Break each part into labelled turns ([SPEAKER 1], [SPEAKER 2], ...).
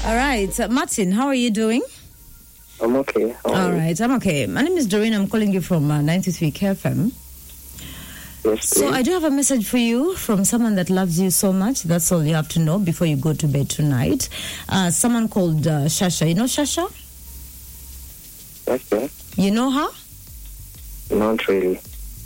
[SPEAKER 1] All right. Martin, how are you doing?
[SPEAKER 2] I'm okay.
[SPEAKER 1] All right, I'm okay. My name is Doreen. I'm calling you from 93 KFM.
[SPEAKER 2] Yes,
[SPEAKER 1] So I do have a message for you from someone that loves you so much. That's all you have to know before you go to bed tonight. Someone called Shasha. You know Shasha?
[SPEAKER 2] Okay.
[SPEAKER 1] You know her?
[SPEAKER 2] Not really.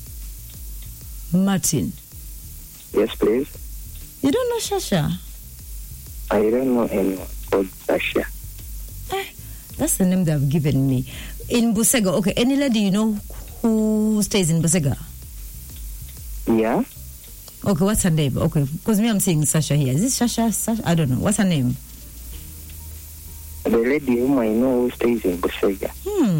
[SPEAKER 1] Martin.
[SPEAKER 2] Yes, please.
[SPEAKER 1] You don't know Shasha?
[SPEAKER 2] I don't know anyone called Sasha.
[SPEAKER 1] That's the name they've given me. In Busega. Okay, any lady you know who stays in Busega?
[SPEAKER 2] Yeah?
[SPEAKER 1] Okay, what's her name? Okay, because me, I'm seeing Sasha here. Is this Sasha? I don't know. What's her name?
[SPEAKER 2] The lady whom I know who stays in Busega.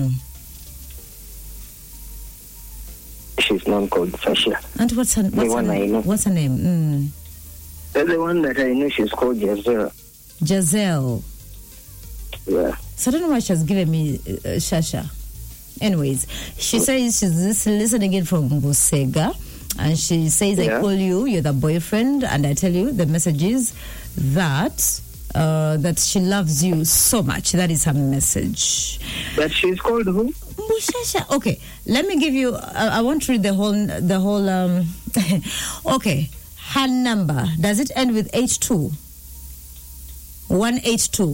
[SPEAKER 2] She's not called Sasha.
[SPEAKER 1] And what's her name?
[SPEAKER 2] I know.
[SPEAKER 1] What's her name?
[SPEAKER 2] That's the one that I know. She's called Giselle.
[SPEAKER 1] Giselle.
[SPEAKER 2] Yeah.
[SPEAKER 1] So I don't know why she has given me Shasha. Anyways, she says she's listening in from Busega. And she says, I call you, you're the boyfriend, and I tell you the message is that she loves you so much. That is her message.
[SPEAKER 2] But she's called who?
[SPEAKER 1] Shasha. Okay, let me give you. I want to read the whole. Okay, her number, does it end with H2? 182.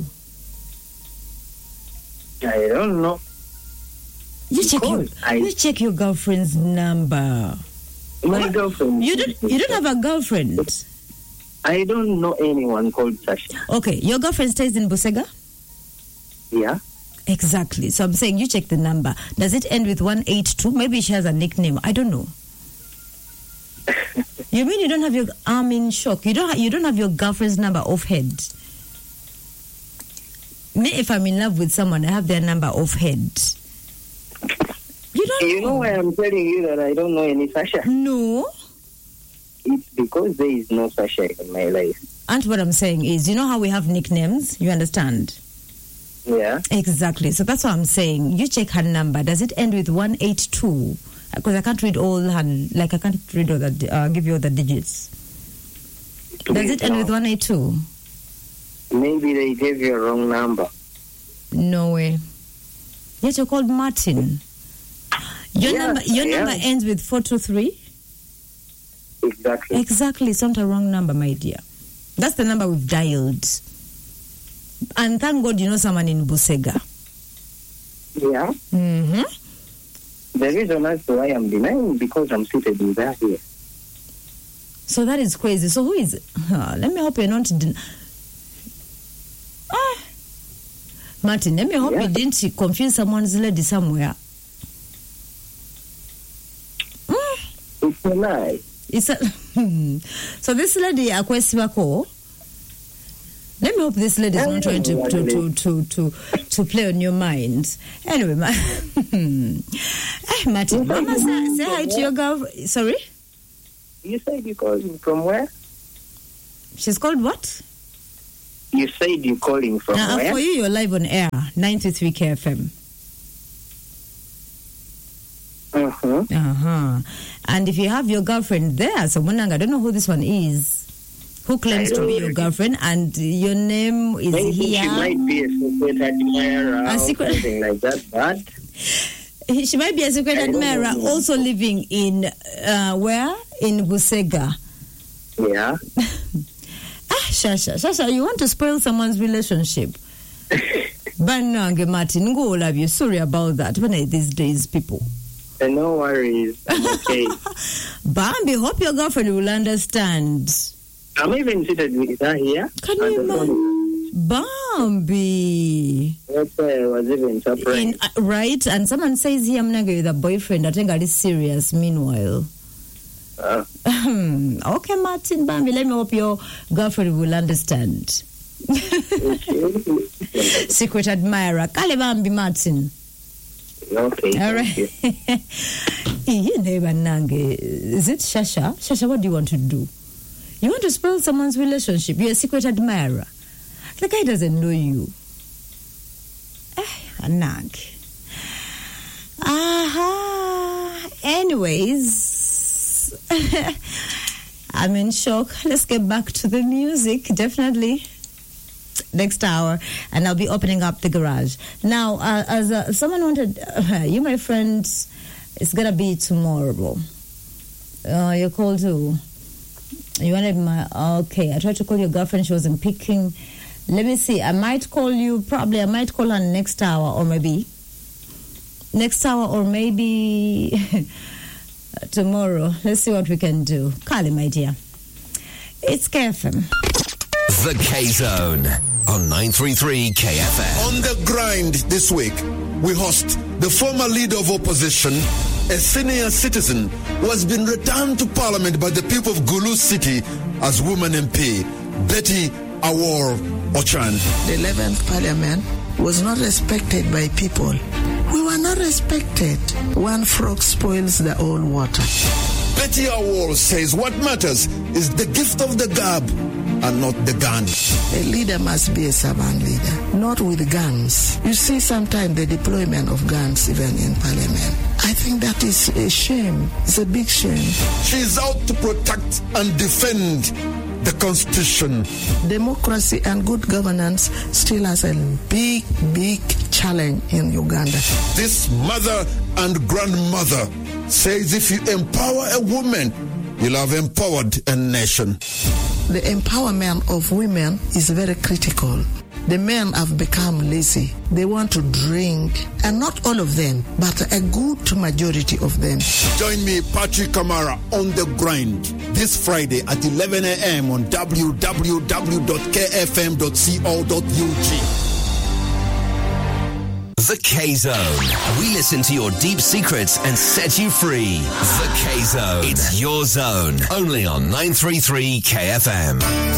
[SPEAKER 2] I don't know.
[SPEAKER 1] You check your girlfriend's number.
[SPEAKER 2] My girlfriend.
[SPEAKER 1] You don't have a girlfriend?
[SPEAKER 2] I don't know anyone called Sasha.
[SPEAKER 1] Okay, your girlfriend stays in Busega?
[SPEAKER 2] Yeah.
[SPEAKER 1] Exactly. So I'm saying you check the number. Does it end with 182? Maybe she has a nickname. I don't know. You mean you don't have your? I'm in shock. You don't have your girlfriend's number offhand. Me, if I'm in love with someone, I have their number offhand.
[SPEAKER 2] You know why I'm telling you that I don't know any Sasha?
[SPEAKER 1] No.
[SPEAKER 2] It's because there is no Sasha in my life.
[SPEAKER 1] And what I'm saying is, you know how we have nicknames? You understand?
[SPEAKER 2] Yeah.
[SPEAKER 1] Exactly. So that's what I'm saying. You check her number. Does it end with 182? Because I can't read all her, I can't read all the, give you all the digits. Does it end with 182?
[SPEAKER 2] Maybe they gave you a wrong number.
[SPEAKER 1] No way. Yet you're called Martin. Your number ends with 423?
[SPEAKER 2] Exactly.
[SPEAKER 1] Exactly. It's not a wrong number, my dear. That's the number we've dialed. And thank God you know someone in Busega.
[SPEAKER 2] Yeah.
[SPEAKER 1] Mm-hmm.
[SPEAKER 2] The reason as to why I'm denying because I'm seated with her here.
[SPEAKER 1] So that is crazy. So who is it? Let me hope you're not... Martin, let me hope you didn't confuse someone's lady somewhere.
[SPEAKER 2] It's a lie.
[SPEAKER 1] It's a... So this lady, Akwesibako, let me hope this lady is not trying to play on your mind. Anyway, Martin, Mama, say hi to your girl. Sorry?
[SPEAKER 2] You said you calling from where?
[SPEAKER 1] She's called what?
[SPEAKER 2] You said you're calling from where?
[SPEAKER 1] For you, you're live on air, 93 KFM. And if you have your girlfriend there, someone, I don't know who this one is, who claims to be your girlfriend, and your name is
[SPEAKER 2] maybe
[SPEAKER 1] here.
[SPEAKER 2] She might be a secret admirer or something like that, but...
[SPEAKER 1] She might be a secret admirer, also living in, where? In Busega.
[SPEAKER 2] Yeah.
[SPEAKER 1] Shasha, you want to spoil someone's relationship? Banange Martin, go love you. Sorry about that. When these days, people.
[SPEAKER 2] No worries. I'm okay.
[SPEAKER 1] Bambi, hope your girlfriend will understand.
[SPEAKER 2] I'm even seated with her here.
[SPEAKER 1] Can you imagine? Bambi.
[SPEAKER 2] That's why I was even surprised.
[SPEAKER 1] Right? And someone says here, I'm not with a boyfriend. I think that is serious. Meanwhile. Okay, Martin, Bambi, let me hope your girlfriend will understand. Secret admirer. Kale Bambi, Martin.
[SPEAKER 2] Okay.
[SPEAKER 1] All right. Is it Shasha? Shasha, what do you want to do? You want to spoil someone's relationship. You're a secret admirer. The guy doesn't know you. Anang. Anyways, I'm in shock. Let's get back to the music, definitely. next hour, and I'll be opening up the garage. Now, as someone wanted, you, my friend, it's going to be tomorrow. You called who? You wanted my... Okay, I tried to call your girlfriend. She wasn't picking. Let me see. I might call you. Probably I might call her next hour or maybe... Next hour or maybe tomorrow. Let's see what we can do. Carly, my dear. It's KFM.
[SPEAKER 3] The K-Zone on 933 KFM.
[SPEAKER 4] On the grind this week, we host the former leader of opposition, a senior citizen who has been returned to Parliament by the people of Gulu City as woman MP, Betty Awor Ochan.
[SPEAKER 5] The 11th Parliament was not respected by people. We were not respected. One frog spoils the whole water.
[SPEAKER 4] Betty Awor says what matters is the gift of the gab and not the gun.
[SPEAKER 5] A leader must be a servant leader, not with guns. You see sometimes the deployment of guns even in Parliament. I think that is a shame. It's a big shame.
[SPEAKER 4] She's out to protect and defend the Constitution.
[SPEAKER 5] Democracy and good governance still has a big, big challenge in Uganda.
[SPEAKER 4] This mother and grandmother says if you empower a woman, you'll have empowered a nation.
[SPEAKER 5] The empowerment of women is very critical. The men have become lazy. They want to drink, and not all of them, but a good majority of them.
[SPEAKER 4] Join me, Patrick Kamara, on the grind this Friday at 11 a.m. on www.kfm.co.ug.
[SPEAKER 3] The K-Zone. We listen to your deep secrets and set you free. The K-Zone. It's your zone. Only on 933 KFM.